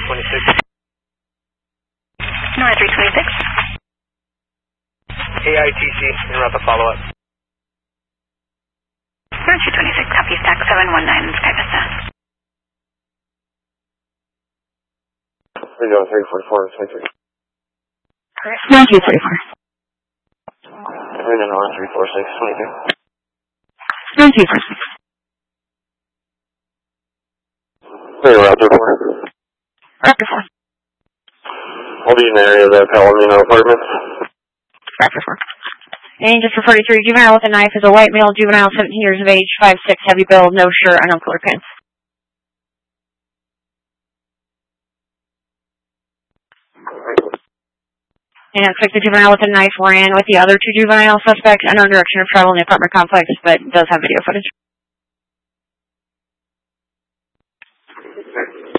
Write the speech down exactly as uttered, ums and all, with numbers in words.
twenty-six. North three twenty-six. A I T C, en route to follow-up. North three twenty-six, copy, stack seven one nine, Sky Vista. We're going three forty-four, twenty-three. North three forty-four. We're going on three forty-six, twenty-two. North three forty-six. We're route to four. Raptor four. I'll be in the area of the Palomino apartments. Raptor four. And just for forty-three, juvenile with a knife is a white male, juvenile, seventeen years of age, five six, heavy build, no shirt, unknown color pants. And it looks like the juvenile with a knife ran with the other two juvenile suspects, unknown direction of travel in the apartment complex, but does have video footage.